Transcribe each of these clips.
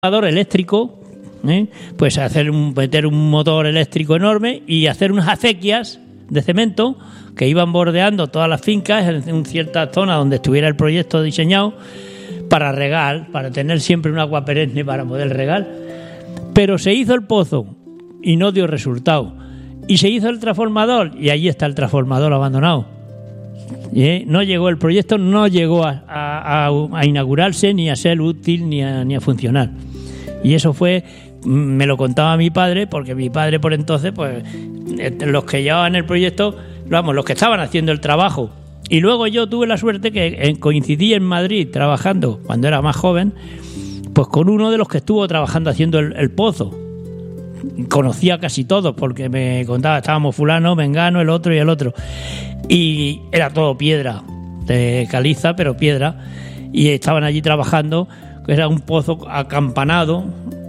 eléctrico, pues meter un motor eléctrico enorme y hacer unas acequias de cemento que iban bordeando todas las fincas en cierta zona donde estuviera el proyecto diseñado para regar, para tener siempre un agua perenne para poder regar. Pero se hizo el pozo y no dio resultado. Y se hizo el transformador y allí está el transformador abandonado. No llegó el proyecto, no llegó a inaugurarse, ni a ser útil, ni a funcionar. Y eso fue, me lo contaba mi padre, porque mi padre por entonces, pues los que llevaban el proyecto, vamos, los que estaban haciendo el trabajo. Y luego yo tuve la suerte que coincidí en Madrid trabajando, cuando era más joven, pues con uno de los que estuvo trabajando haciendo el pozo. Conocía casi todos, porque me contaba, estábamos fulano, mengano, el otro y el otro. Y era todo piedra, de caliza, pero piedra. Y estaban allí trabajando, que era un pozo acampanado,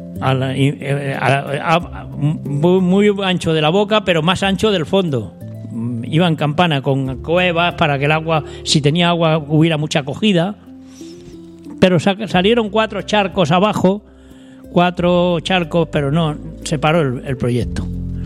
muy ancho de la boca, pero más ancho del fondo. Iban campana con cuevas para que el agua, si tenía agua, hubiera mucha acogida. Pero salieron 4 charcos abajo, 4 charcos, pero no, se paró el proyecto.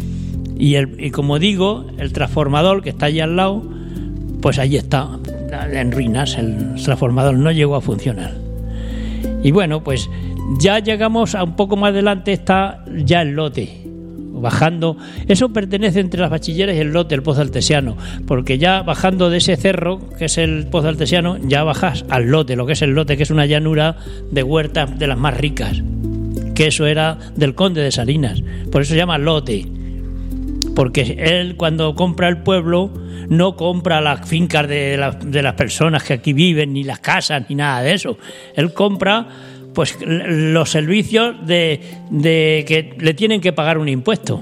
Y como digo, el transformador que está allí al lado, pues allí está, en ruinas. El transformador no llegó a funcionar. Y bueno, pues ya llegamos a un poco más adelante, está ya el lote, bajando. Eso pertenece entre las Bachilleras y el lote, el Pozo Altesiano, porque ya bajando de ese cerro, que es el Pozo Altesiano, ya bajas al lote, lo que es el lote, que es una llanura de huertas de las más ricas, que eso era del conde de Salinas, por eso se llama lote, porque él cuando compra el pueblo no compra las fincas de las personas que aquí viven, ni las casas, ni nada de eso. Él compra pues los servicios de que le tienen que pagar un impuesto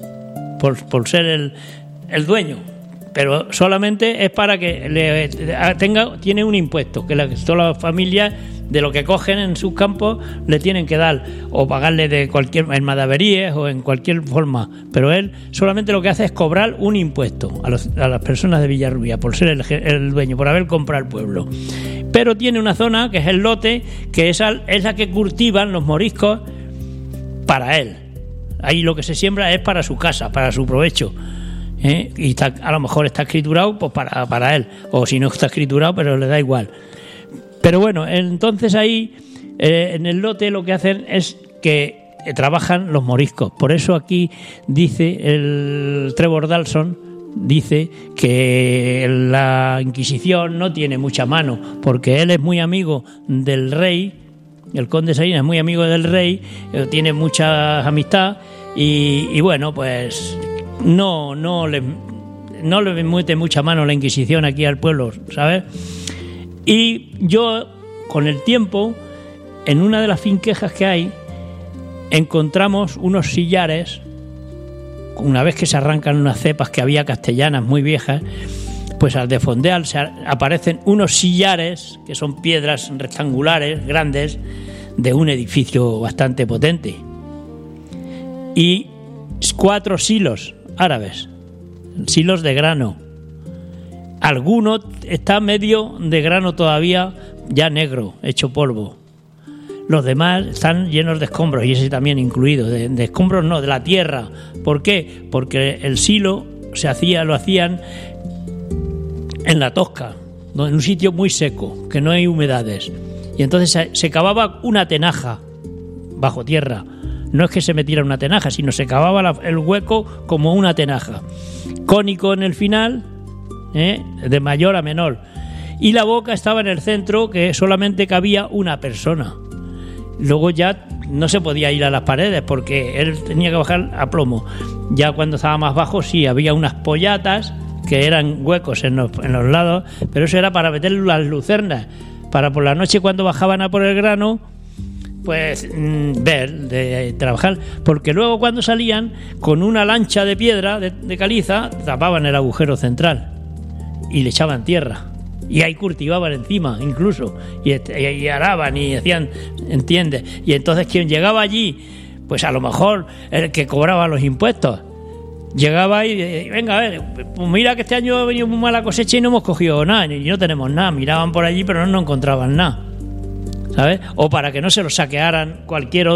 por ser el dueño, pero solamente es para que tiene un impuesto que todas las familias de lo que cogen en sus campos le tienen que dar o pagarle en madaveríes o en cualquier forma, pero él solamente lo que hace es cobrar un impuesto a las personas de Villarrubia por ser el dueño, por haber comprado el pueblo. Pero tiene una zona que es el lote, que es la que cultivan los moriscos para él. Ahí lo que se siembra es para su casa, para su provecho. Y a lo mejor está escriturado pues para él, o si no está escriturado, pero le da igual. Pero bueno, entonces ahí en el lote lo que hacen es que trabajan los moriscos. Por eso aquí dice el Trevor Dalson, dice que la Inquisición no tiene mucha mano, porque él es muy amigo del rey, el conde Salinas es muy amigo del rey, tiene mucha amistad y bueno, pues no le mete mucha mano la Inquisición aquí al pueblo, ¿sabes? Y yo, con el tiempo, en una de las finquejas que hay, encontramos unos sillares. Una vez que se arrancan unas cepas que había castellanas muy viejas, pues al desfondear aparecen unos sillares, que son piedras rectangulares, grandes, de un edificio bastante potente. Y 4 silos árabes, silos de grano. Alguno está medio de grano todavía, ya negro, hecho polvo. Los demás están llenos de escombros, y ese también incluido. De escombros no, de la tierra. ¿Por qué? Porque el silo lo hacían en la tosca, en un sitio muy seco, que no hay humedades. Y entonces se cavaba una tenaja bajo tierra. No es que se metiera una tenaja, sino se cavaba el hueco como una tenaja. Cónico en el final, de mayor a menor. Y la boca estaba en el centro, que solamente cabía una persona. Luego ya no se podía ir a las paredes porque él tenía que bajar a plomo. Ya cuando estaba más bajo sí había unas pollatas que eran huecos en los lados, pero eso era para meter las lucernas, para por la noche cuando bajaban a por el grano, pues de trabajar, porque luego cuando salían con una lancha de piedra de caliza tapaban el agujero central y le echaban tierra. Y ahí cultivaban encima, incluso, y araban y hacían, ¿entiendes? Y entonces quien llegaba allí, pues a lo mejor el que cobraba los impuestos, llegaba y venga, a ver, pues mira que este año ha venido muy mala cosecha y no hemos cogido nada, y no tenemos nada. Miraban por allí, pero no encontraban nada, ¿sabes? O para que no se lo saquearan cualquier otro.